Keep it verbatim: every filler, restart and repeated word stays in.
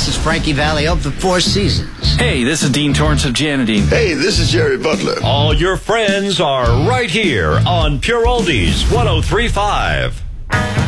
this is Frankie Valli of the Four Seasons. Hey, this is Dean Torrance of Janadine. Hey, this is Jerry Butler. All your friends are right here on Pure Oldies one oh three point five.